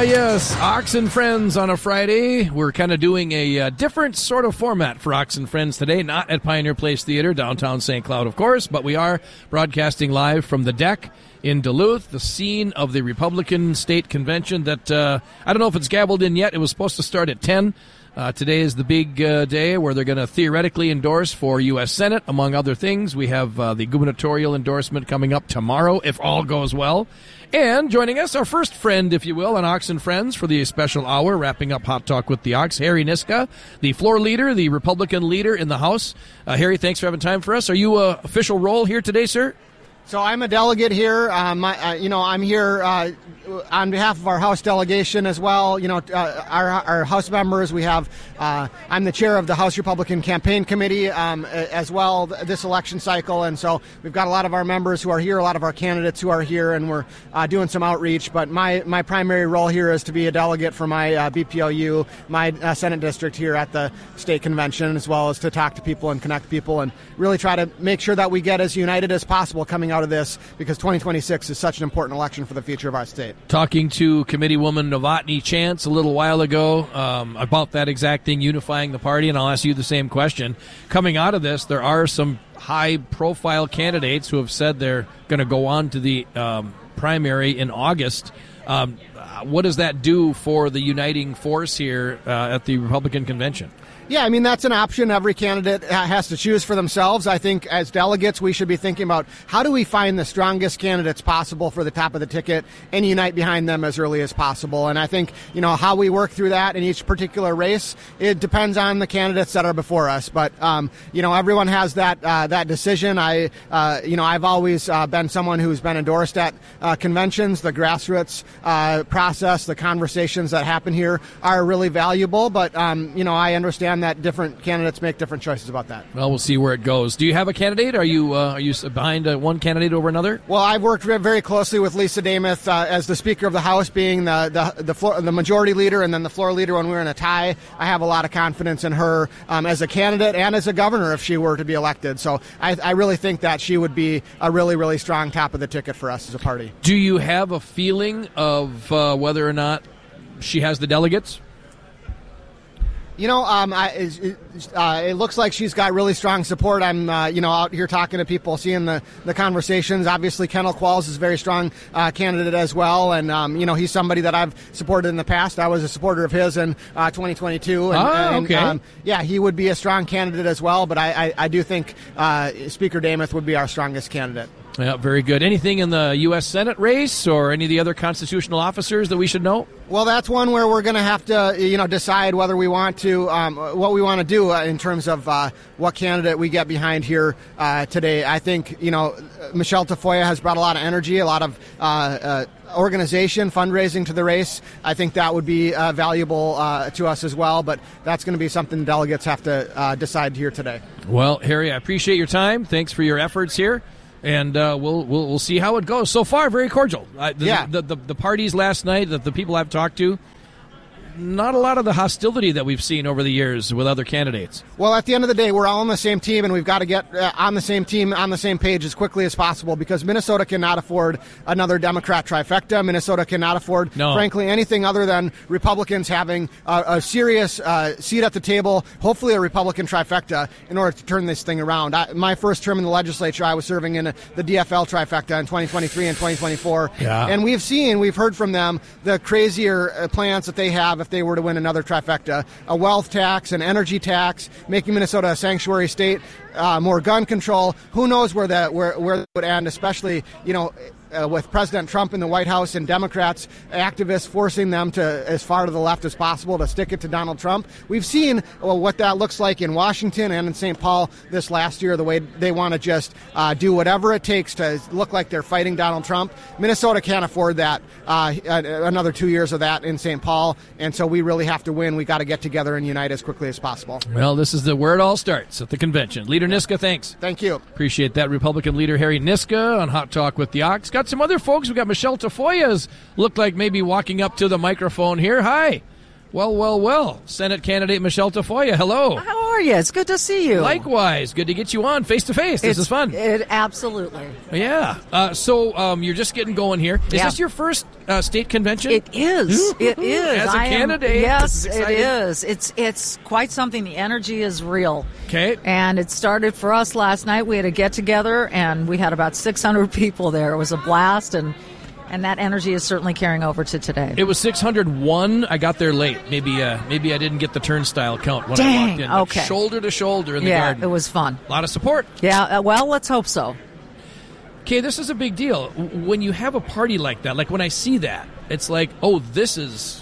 Yes, Ox and Friends on a Friday. We're kind of doing a different sort of format for Ox and Friends today, not at Pioneer Place Theater, downtown St. Cloud, of course, but we are broadcasting live from the deck in Duluth, the scene of the Republican State Convention that, I don't know if it's gabbled in yet. It was supposed to start at 10. Today is the big day where they're going to theoretically endorse for U.S. Senate, among other things. We have the gubernatorial endorsement coming up tomorrow, if all goes well. And joining us, our first friend, if you will, on Ox and Friends for the special hour, wrapping up Hot Talk with the Ox, Harry Niska, the floor leader, the Republican leader in the House. Harry, thanks for having time for us. Are you official role here today, sir? So I'm a delegate here. I'm here on behalf of our House delegation as well. Our House members. We have. I'm the chair of the House Republican Campaign Committee as well this election cycle, and so we've got a lot of our members who are here, a lot of our candidates who are here, and we're doing some outreach. But my primary role here is to be a delegate for my BPOU, my Senate district here at the state convention, as well as to talk to people and connect people and really try to make sure that we get as united as possible coming out of this, because 2026 is such an important election for the future of our state. Talking to Committeewoman Novotny Chance a little while ago about that exact thing, unifying the party, and I'll ask you the same question. Coming out of this, there are some high-profile candidates who have said they're going to go on to the primary in August. What does that do for the uniting force here at the Republican convention? Yeah, I mean, that's an option every candidate has to choose for themselves. I think as delegates, we should be thinking about how do we find the strongest candidates possible for the top of the ticket and unite behind them as early as possible. And I think, how we work through that in each particular race, it depends on the candidates that are before us. But, everyone has that decision. I've always been someone who's been endorsed at conventions. The grassroots process, the conversations that happen here are really valuable. But, I understand that different candidates make different choices about that. Well, we'll see where it goes. Do you have a candidate? Are you behind one candidate over another? Well, I've worked very closely with Lisa Demuth as the Speaker of the House, being the majority leader and then the floor leader when we were in a tie. I have a lot of confidence in her as a candidate and as a governor if she were to be elected. So I really think that she would be a really, really strong top of the ticket for us as a party. Do you have a feeling of whether or not she has the delegates? It looks like she's got really strong support. I'm, out here talking to people, seeing the conversations. Obviously, Kendall Qualls is a very strong candidate as well. And, he's somebody that I've supported in the past. I was a supporter of his in 2022. Okay. He would be a strong candidate as well. But I do think Speaker Demuth would be our strongest candidate. Yeah, very good. Anything in the U.S. Senate race or any of the other constitutional officers that we should know? Well, that's one where we're going to have to, decide whether we want to, what we want to do in terms of what candidate we get behind here today. I think, Michelle Tafoya has brought a lot of energy, a lot of organization, fundraising to the race. I think that would be valuable to us as well, but that's going to be something delegates have to decide here today. Well, Harry, I appreciate your time. Thanks for your efforts here. And we'll see how it goes. So far, very cordial. The parties last night, the people I've talked to, not a lot of the hostility that we've seen over the years with other candidates. Well, at the end of the day, we're all on the same team, and we've got to get on the same team, on the same page as quickly as possible, because Minnesota cannot afford another Democrat trifecta. Minnesota cannot afford, frankly, anything other than Republicans having a serious seat at the table, hopefully a Republican trifecta, in order to turn this thing around. My first term in the legislature, I was serving in the DFL trifecta in 2023 and 2024. Yeah. And we've heard from them the crazier plans that they have if they were to win another trifecta: a wealth tax, an energy tax, making Minnesota a sanctuary state, more gun control. Who knows where that would end, especially, with President Trump in the White House and Democrats, activists forcing them to, as far to the left as possible, to stick it to Donald Trump. We've seen what that looks like in Washington and in St. Paul this last year, the way they want to just do whatever it takes to look like they're fighting Donald Trump. Minnesota can't afford that, another 2 years of that in St. Paul, and so we really have to win. We got to get together and unite as quickly as possible. Well, this is where it all starts, at the convention. Leader Niska, thanks. Thank you. Appreciate that. Republican leader Harry Niska on Hot Talk with the Ox. Got some other folks. We got Michelle Tafoya's looked like maybe walking up to the microphone here. Hi. Well. Senate candidate Michelle Tafoya, hello. How are you? It's good to see you. Likewise. Good to get you on face-to-face. This is fun. Absolutely. Yeah. So you're just getting going here. Is this your first state convention? It is. It is. As a candidate. Yes, it is. It's quite something. The energy is real. Okay. And it started for us last night. We had a get-together, and we had about 600 people there. It was a blast, and that energy is certainly carrying over to today. It was 601. I got there late. Maybe I didn't get the turnstile count when I walked in. Okay. Shoulder to shoulder in the garden. Yeah, it was fun. A lot of support. Yeah, well, let's hope so. Okay, this is a big deal. When you have a party like that, like when I see that, it's like, oh, this is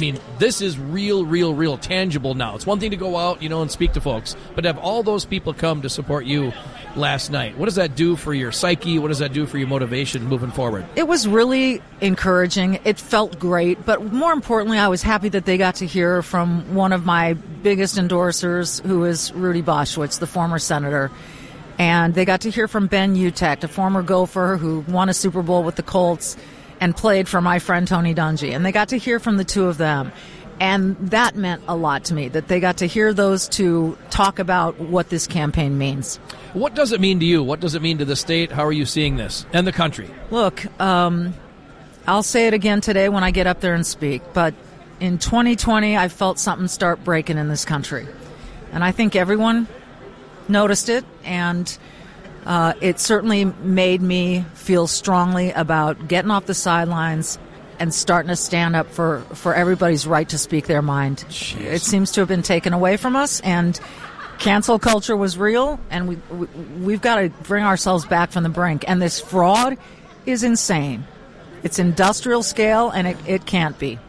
real, tangible now. It's one thing to go out, and speak to folks, but to have all those people come to support you last night, what does that do for your psyche? What does that do for your motivation moving forward? It was really encouraging. It felt great, but more importantly, I was happy that they got to hear from one of my biggest endorsers, who is Rudy Boschwitz, the former senator. And they got to hear from Ben Utecht, a former Gopher who won a Super Bowl with the Colts and played for my friend Tony Dungy. And they got to hear from the two of them. And that meant a lot to me, that they got to hear those two talk about what this campaign means. What does it mean to you? What does it mean to the state? How are you seeing this? And the country? Look, I'll say it again today when I get up there and speak, but in 2020, I felt something start breaking in this country. And I think everyone noticed it, and it certainly made me feel strongly about getting off the sidelines and starting to stand up for everybody's right to speak their mind. Jeez. It seems to have been taken away from us, and cancel culture was real, and we've got to bring ourselves back from the brink. And this fraud is insane. It's industrial scale, and it can't be.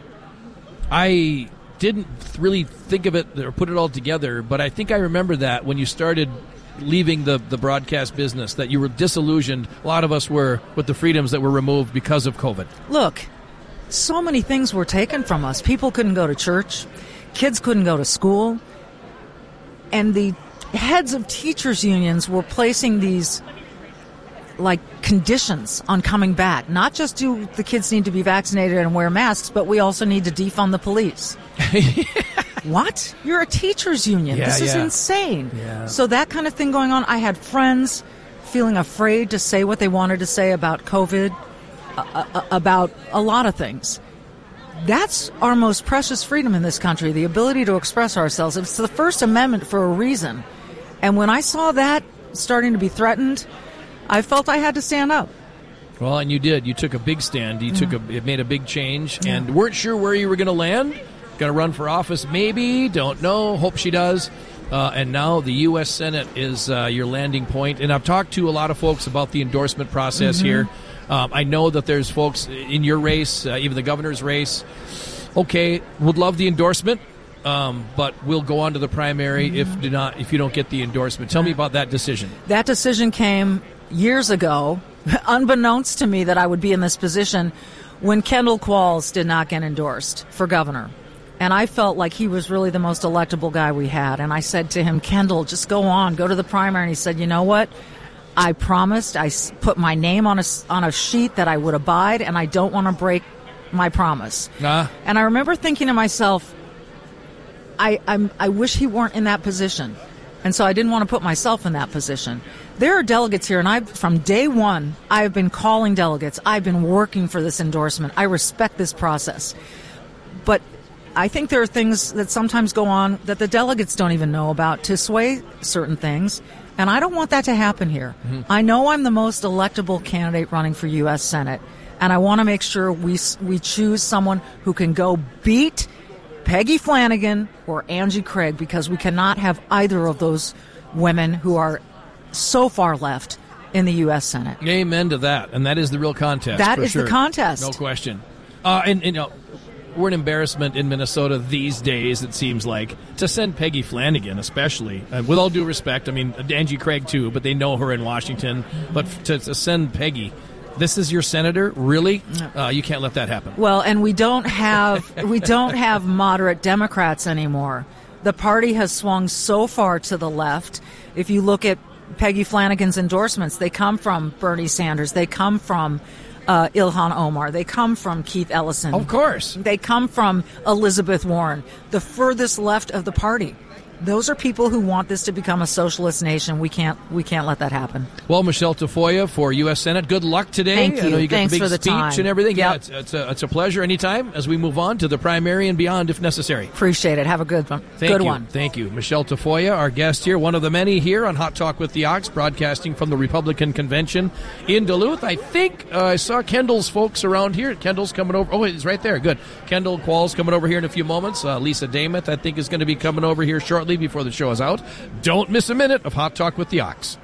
I didn't really think of it or put it all together, but I think I remember that when you started leaving the broadcast business, that you were disillusioned. A lot of us were, with the freedoms that were removed because of COVID. Look, so many things were taken from us. People couldn't go to church. Kids couldn't go to school. And the heads of teachers' unions were placing these conditions on coming back. Not just do the kids need to be vaccinated and wear masks, but we also need to defund the police. What? You're a teachers' union. This is insane. Yeah. So that kind of thing going on. I had friends feeling afraid to say what they wanted to say about COVID, about a lot of things. That's our most precious freedom in this country, the ability to express ourselves. It's the First Amendment for a reason. And when I saw that starting to be threatened, I felt I had to stand up. Well, and you did. You took a big stand. It made a big change, and weren't sure where you were going to land. Going to run for office, maybe. Don't know. Hope she does. And now the U.S. Senate is your landing point. And I've talked to a lot of folks about the endorsement process here. I know that there's folks in your race, even the governor's race. Okay, would love the endorsement, but we'll go on to the primary if you don't get the endorsement. Tell me about that decision. That decision came years ago, unbeknownst to me that I would be in this position, when Kendall Qualls did not get endorsed for governor. And I felt like he was really the most electable guy we had. And I said to him, Kendall, just go on, go to the primary. And he said, you know what? I promised. I put my name on a sheet that I would abide, and I don't want to break my promise. And I remember thinking to myself, I wish he weren't in that position. And so I didn't want to put myself in that position. There are delegates here, and from day one, I've been calling delegates. I've been working for this endorsement. I respect this process. But I think there are things that sometimes go on that the delegates don't even know about to sway certain things, and I don't want that to happen here. I know I'm the most electable candidate running for U.S. Senate, and I want to make sure we choose someone who can go beat Peggy Flanagan or Angie Craig, because we cannot have either of those women who are so far left in the U.S. Senate. Amen to that, and that is the real contest. That is the contest. No question. And we're an embarrassment in Minnesota these days, it seems like, to send Peggy Flanagan, especially. With all due respect, I mean, Angie Craig too, but they know her in Washington. But to send Peggy, this is your senator? Really? You can't let that happen. Well, and we don't have moderate Democrats anymore. The party has swung so far to the left. If you look at Peggy Flanagan's endorsements, they come from Bernie Sanders. They come from Ilhan Omar. They come from Keith Ellison. Of course. They come from Elizabeth Warren, the furthest left of the party. Those are people who want this to become a socialist nation. We can't let that happen. Well, Michelle Tafoya for U.S. Senate, good luck today. Thank you. I know you Thanks got the big for the speech time. and everything. Yep. Yeah, it's a pleasure anytime as we move on to the primary and beyond if necessary. Appreciate it. Have a good one. Thank you. Michelle Tafoya, our guest here, one of the many here on Hot Talk with the Ox, broadcasting from the Republican Convention in Duluth. I think I saw Kendall's folks around here. Kendall's coming over. Oh, he's right there. Good. Kendall Quall's coming over here in a few moments. Lisa Dameth, I think, is going to be coming over here shortly before the show is out. Don't miss a minute of Hot Talk with the Ox.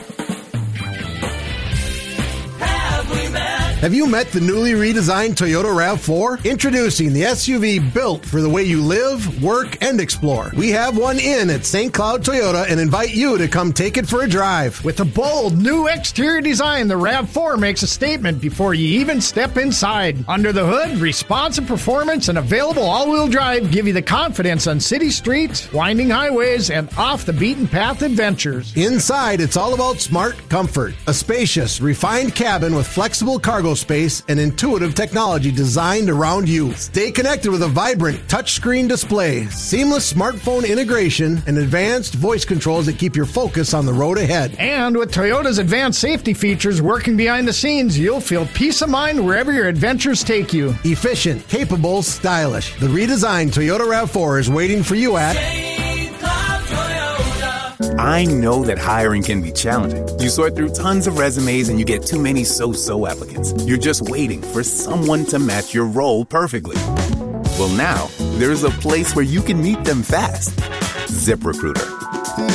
Have you met the newly redesigned Toyota RAV4? Introducing the SUV built for the way you live, work, and explore. We have one in at St. Cloud Toyota and invite you to come take it for a drive. With a bold new exterior design, the RAV4 makes a statement before you even step inside. Under the hood, responsive performance and available all-wheel drive give you the confidence on city streets, winding highways, and off-the-beaten-path adventures. Inside, it's all about smart comfort. A spacious, refined cabin with flexible cargo space and intuitive technology designed around you. Stay connected with a vibrant touchscreen display, seamless smartphone integration, and advanced voice controls that keep your focus on the road ahead. And with Toyota's advanced safety features working behind the scenes, you'll feel peace of mind wherever your adventures take you. Efficient, capable, stylish. The redesigned Toyota RAV4 is waiting for you at... I know that hiring can be challenging. You sort through tons of resumes and you get too many so-so applicants. You're just waiting for someone to match your role perfectly. Well, now, there's a place where you can meet them fast. ZipRecruiter.